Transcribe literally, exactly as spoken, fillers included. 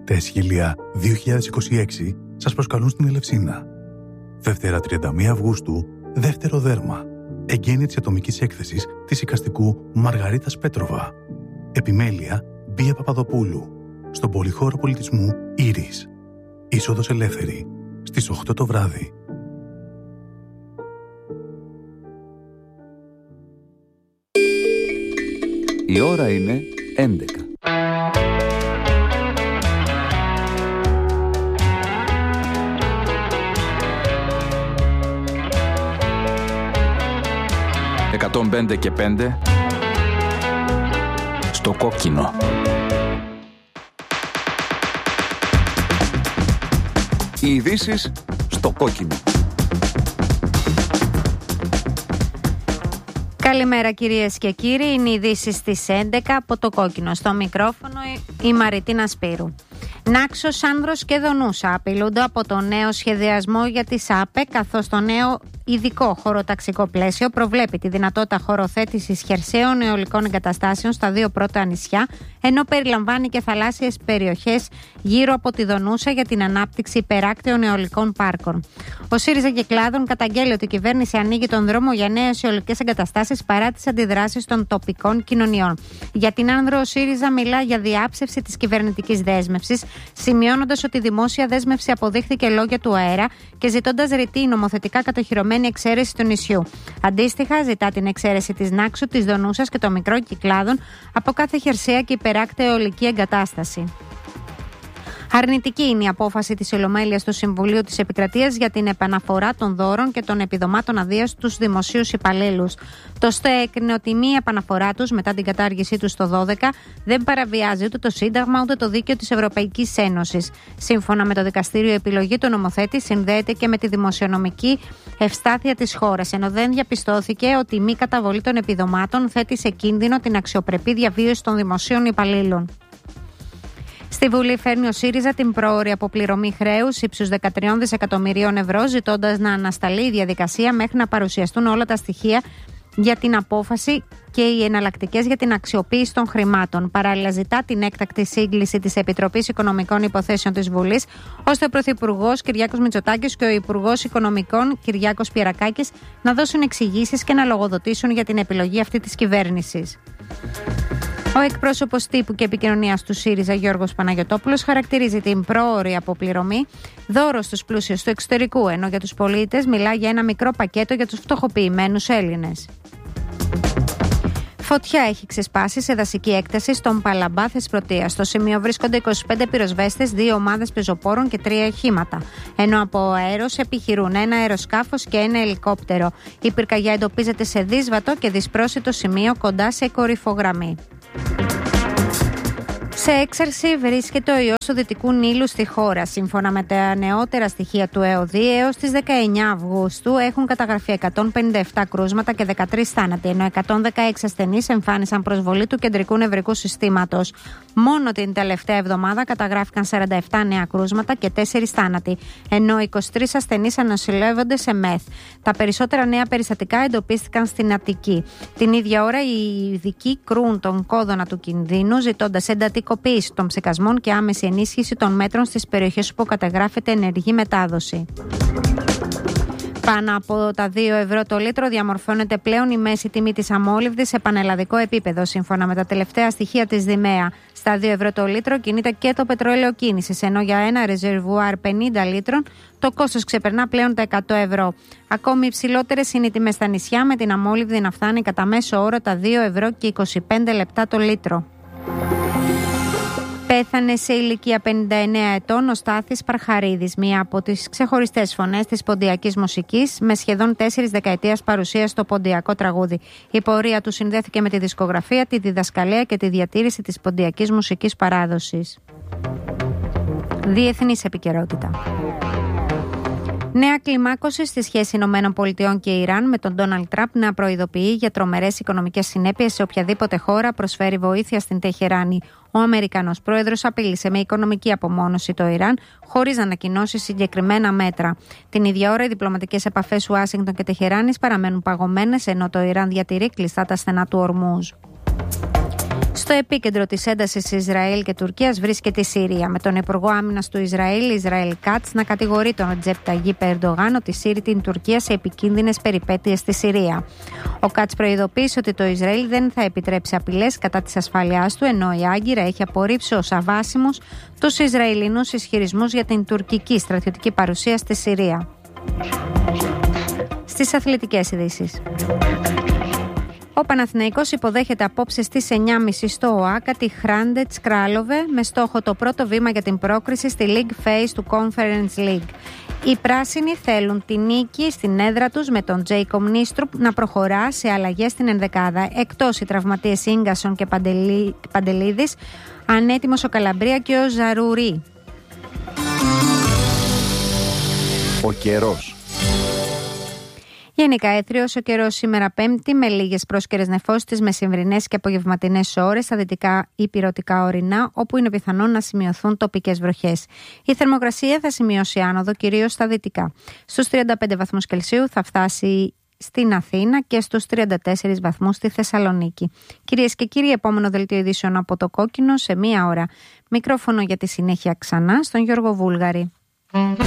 Τα Αισχύλια δύο χιλιάδες είκοσι έξι σας προσκαλούν στην Ελευσίνα. Δευτέρα τριάντα μία Αυγούστου, δεύτερο δέρμα. Εγγένεια της ατομικής έκθεσης της εικαστικού Μαργαρίτας Πέτροβα. Επιμέλεια Μπία Παπαδοπούλου. Στον Πολυχώρο Πολιτισμού Ήρης. Είσοδος ελεύθερη. Στις οκτώ το βράδυ. Η ώρα είναι έντεκα. εκατόν πέντε και πέντε στο κόκκινο. Οι ειδήσεις στο κόκκινο. Καλημέρα κυρίες και κύριοι, είναι οι ειδήσεις στις έντεκα από το κόκκινο. Στο μικρόφωνο η Μαριτίνα Σπύρου. Νάξος, Άνδρος και Δονούσα απειλούνται από το νέο σχεδιασμό για τις ΑΠΕ, καθώς το νέο ειδικό χωροταξικό πλαίσιο προβλέπει τη δυνατότητα χωροθέτησης χερσαίων αιωλικών εγκαταστάσεων στα δύο πρώτα νησιά, ενώ περιλαμβάνει και θαλάσσιες περιοχές γύρω από τη Δονούσα για την ανάπτυξη υπεράκτιων αιωλικών πάρκων. Ο ΣΥΡΙΖΑ Κυκλάδων καταγγέλει ότι η κυβέρνηση ανοίγει τον δρόμο για νέες αιωλικές εγκαταστάσεις παρά τις αντιδράσεις των τοπικών κοινωνιών. Για την Άνδρο, ο ΣΥΡΙΖΑ μιλά για διάψευση της κυβερνητικής δέσμευσης, σημειώνοντας ότι η δημόσια δέσμευση αποδείχθηκε λόγια του αέρα και ζητώντας ρητή νομοθετικά κατοχυρωμένη εξαίρεση του νησιού. Αντίστοιχα, ζητά την εξαίρεση της Νάξου, της Δονούσας και των μικρών Κυκλάδων από κάθε χερσαία και υπεράκτια αιωλική εγκατάσταση. Αρνητική είναι η απόφαση της Ολομέλειας του Συμβουλίου της Επικρατείας για την επαναφορά των δώρων και των επιδομάτων αδείας στους δημοσίους υπαλλήλους. Το ΣΤΕ έκρινε ότι η μη επαναφορά τους μετά την κατάργησή τους το δώδεκα δεν παραβιάζει ούτε το Σύνταγμα ούτε το Δίκαιο της Ευρωπαϊκής Ένωσης. Σύμφωνα με το Δικαστήριο, η επιλογή του νομοθέτη συνδέεται και με τη δημοσιονομική ευστάθεια της χώρας, ενώ δεν διαπιστώθηκε ότι η μη καταβολή των επιδομάτων θέτει σε κίνδυνο την αξιοπρεπή διαβίωση των δημοσίων υπαλλήλων. Στη Βουλή φέρνει ο ΣΥΡΙΖΑ την πρόωρη αποπληρωμή χρέους ύψους δεκατρία δισεκατομμυρίων ευρώ, ζητώντας να ανασταλεί η διαδικασία μέχρι να παρουσιαστούν όλα τα στοιχεία για την απόφαση και οι εναλλακτικές για την αξιοποίηση των χρημάτων. Παράλληλα, ζητά την έκτακτη σύγκληση της Επιτροπής Οικονομικών Υποθέσεων της Βουλής, ώστε ο Πρωθυπουργός Κυριάκος Μητσοτάκης και ο Υπουργός Οικονομικών Κυριάκος Πιερακάκης να δώσουν εξηγήσεις και να λογοδοτήσουν για την επιλογή αυτή της κυβέρνησης. Ο εκπρόσωπος τύπου και επικοινωνίας του ΣΥΡΙΖΑ, Γιώργος Παναγιωτόπουλος, χαρακτηρίζει την πρόωρη αποπληρωμή δώρο στους πλούσιους του εξωτερικού, ενώ για τους πολίτες μιλά για ένα μικρό πακέτο για τους φτωχοποιημένους Έλληνες. Φωτιά έχει ξεσπάσει σε δασική έκταση στον Παλαμπά Θεσπρωτεία. Στο σημείο βρίσκονται είκοσι πέντε πυροσβέστες, δύο ομάδες πεζοπόρων και τρία οχήματα. Ενώ από αέρος επιχειρούν ένα αεροσκάφος και ένα ελικόπτερο. Η πυρκαγιά εντοπίζεται σε δύσβατο και δυσπρόσιτο σημείο κοντά σε κορυφογραμμή. Σε έξαρση βρίσκεται ο ιός του Δυτικού Νείλου στη χώρα. Σύμφωνα με τα νεότερα στοιχεία του ΕΟΔΗ, έως τις δεκαεννιά Αυγούστου έχουν καταγραφεί εκατόν πενήντα επτά κρούσματα και δεκατρείς θάνατοι, ενώ εκατόν δεκαέξι ασθενείς εμφάνισαν προσβολή του κεντρικού νευρικού συστήματος. Μόνο την τελευταία εβδομάδα καταγράφηκαν σαράντα επτά νέα κρούσματα και τέσσερις θάνατοι, ενώ είκοσι τρεις ασθενείς ανοσηλεύονται σε ΜΕΘ. Τα περισσότερα νέα περιστατικά εντοπίστηκαν στην Αττική. Την ίδια ώρα, οι ειδικοί κρούν τον κόδωνα του κινδύνου, ζητώντας εντατικοποίηση των ψεκασμών και άμεση ενίσχυση των μέτρων στις περιοχές όπου καταγράφεται ενεργή μετάδοση. Πάνω από τα δύο ευρώ το λίτρο διαμορφώνεται πλέον η μέση τιμή της αμόλυβδης σε πανελλαδικό επίπεδο. Σύμφωνα με τα τελευταία στοιχεία της Δημαία, στα δύο ευρώ το λίτρο κινείται και το πετρέλαιο κίνησης, ενώ για ένα ρεζερβουάρ πενήντα λίτρων το κόστος ξεπερνά πλέον τα εκατό ευρώ. Ακόμη υψηλότερες είναι οι τιμές στα νησιά, με την αμόλυβδη να φτάνει κατά μέσο όρο τα δύο ευρώ και είκοσι πέντε λεπτά το λίτρο. Πέθανε σε ηλικία πενήντα εννέα ετών ο Στάθης Παρχαρίδης, μία από τις ξεχωριστές φωνές της ποντιακής μουσικής, με σχεδόν τέσσερις δεκαετίας παρουσία στο ποντιακό τραγούδι. Η πορεία του συνδέθηκε με τη δισκογραφία, τη διδασκαλία και τη διατήρηση της ποντιακής μουσικής παράδοσης. Διεθνής επικαιρότητα. Νέα κλιμάκωση στη σχέση Ηνωμένων Πολιτειών και Ιράν, με τον Ντόναλντ Τραμπ να προειδοποιεί για τρομερές οικονομικές συνέπειες σε οποιαδήποτε χώρα προσφέρει βοήθεια στην Τεχεράνη. Ο Αμερικανός πρόεδρος απείλησε με οικονομική απομόνωση το Ιράν, χωρίς να ανακοινώσει συγκεκριμένα μέτρα. Την ίδια ώρα, οι διπλωματικές επαφές Ουάσιγκτον και Τεχεράνης παραμένουν παγωμένες, ενώ το Ιράν διατηρεί κλειστά τα στενά του Ορμούζ. Στο επίκεντρο της έντασης Ισραήλ και Τουρκίας βρίσκεται η Συρία, με τον Υπουργό Άμυνας του Ισραήλ, Ισραήλ Κάτς, να κατηγορεί τον Ρετζέπ Ταγιίπ Ερντογάν ότι σύρει την Τουρκία σε επικίνδυνες περιπέτειες στη Συρία. Ο Κάτς προειδοποίησε ότι το Ισραήλ δεν θα επιτρέψει απειλές κατά της ασφάλειάς του, ενώ η Άγκυρα έχει απορρίψει ως αβάσιμους τους Ισραηλινούς ισχυρισμούς για την τουρκική στρατιωτική παρουσία στη Συρία. Στις αθλητικές ειδήσεις. Ο Παναθηναϊκός υποδέχεται απόψε στις εννιά και μισή στο ΟΑΚΑ τη Hrantec Králové με στόχο το πρώτο βήμα για την πρόκριση στη League Phase του Conference League. Οι πράσινοι θέλουν τη νίκη στην έδρα τους με τον Τζέικομ Νίστρουπ να προχωρά σε αλλαγές στην ενδεκάδα, εκτός οι τραυματίες Ίγκασον και Παντελή, Παντελίδης, ανέτοιμος ο Καλαμπρία και ο Ζαρουρί. Ο καιρός. Γενικά έθριος ο καιρός σήμερα Πέμπτη, με λίγες πρόσκαιρες νεφώσεις μεσημβρινές και απογευματινές ώρες στα δυτικά ηπειρωτικά ορεινά, όπου είναι πιθανόν να σημειωθούν τοπικές βροχές. Η θερμοκρασία θα σημειώσει άνοδο κυρίως στα δυτικά. Στους τριάντα πέντε βαθμούς Κελσίου θα φτάσει στην Αθήνα και στους τριάντα τέσσερις βαθμούς στη Θεσσαλονίκη. Κυρίες και κύριοι, επόμενο δελτίο ειδήσεων από το Κόκκινο σε μία ώρα. Μικρόφωνο για τη συνέχεια ξανά στον Γιώργο Βούλγαρη.